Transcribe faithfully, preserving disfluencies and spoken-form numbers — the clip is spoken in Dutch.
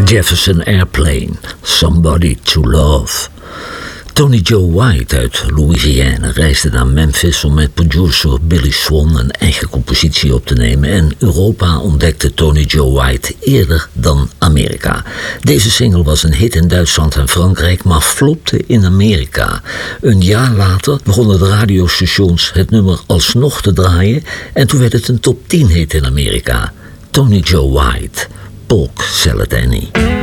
Jefferson Airplane, Somebody to Love. Tony Joe White uit Louisiana reisde naar Memphis om met producer Billy Swan een eigen compositie op te nemen en Europa ontdekte Tony Joe White eerder dan Amerika. Deze single was een hit in Duitsland en Frankrijk, maar flopte in Amerika. Een jaar later begonnen de radiostations het nummer alsnog te draaien en toen werd het een top tien hit in Amerika. Tony Joe White, Polk Salad Annie.